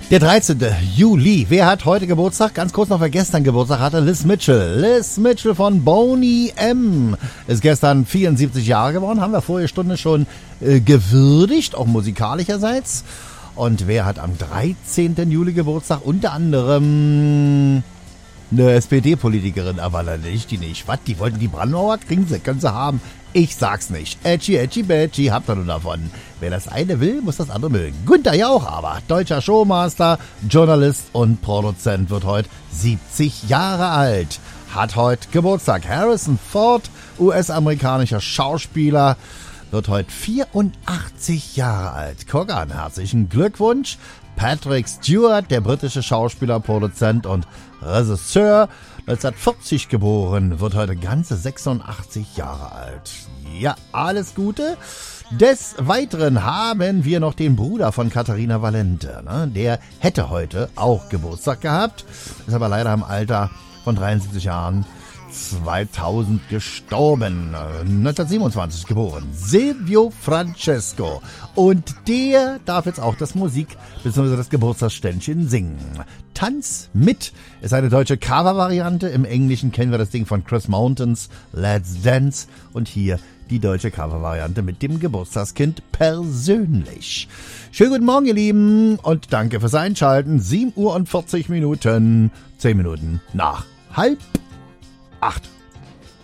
Der 13. Juli. Wer hat heute Geburtstag? Ganz kurz noch, wer gestern Geburtstag hatte. Liz Mitchell. Liz Mitchell von Boney M. Ist gestern 74 Jahre geworden. Haben wir vorige Stunde schon gewürdigt, auch musikalischerseits. Und wer hat am 13. Juli Geburtstag? Unter anderem eine SPD-Politikerin, aber nicht die nicht. Was? Die wollten die Brandmauer? Kriegen sie, können sie haben. Ich sag's nicht. Edgy, edgy, badgy, habt ihr nur davon. Wer das eine will, muss das andere mögen. Günther Jauch aber, deutscher Showmaster, Journalist und Produzent, wird heute 70 Jahre alt. Hat heute Geburtstag. Harrison Ford, US-amerikanischer Schauspieler, wird heute 84 Jahre alt. Guck an, herzlichen Glückwunsch. Patrick Stewart, der britische Schauspieler, Produzent und Regisseur, 1940 geboren, wird heute ganze 86 Jahre alt. Ja, alles Gute. Des Weiteren haben wir noch den Bruder von Katharina Valente. Ne? Der hätte heute auch Geburtstag gehabt, ist aber leider im Alter von 73 Jahren 2000 gestorben, 1927 geboren. Silvio Francesco. Und der darf jetzt auch das Musik- bzw. das Geburtstagsständchen singen. Tanz mit ist eine deutsche Cover-Variante. Im Englischen kennen wir das Ding von Chris Mountains, Let's Dance. Und hier die deutsche Cover-Variante mit dem Geburtstagskind persönlich. Schönen guten Morgen, ihr Lieben, und danke fürs Einschalten. 7:40 Uhr, 10 Minuten nach 7:30.